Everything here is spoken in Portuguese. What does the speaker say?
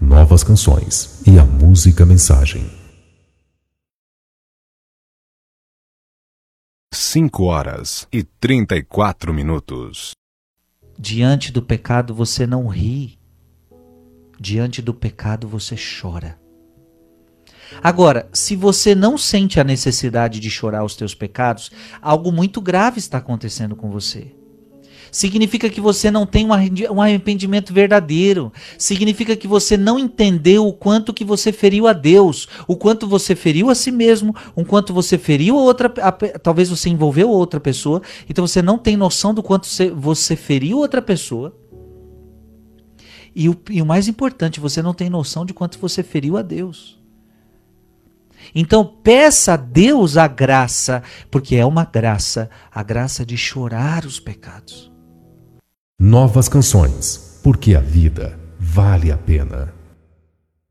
novas canções e a música mensagem. 5h34. Diante do pecado você não ri. Diante do pecado você chora. Agora, se você não sente a necessidade de chorar os teus pecados, algo muito grave está acontecendo com você. Significa que você não tem um arrependimento verdadeiro. Significa que você não entendeu o quanto que você feriu a Deus, o quanto você feriu a si mesmo, o quanto você feriu a outra, talvez você envolveu outra pessoa, então você não tem noção do quanto você feriu outra pessoa. E o mais importante, você não tem noção de quanto você feriu a Deus. Então peça a Deus a graça, porque é uma graça, a graça de chorar os pecados. Novas canções, porque a vida vale a pena.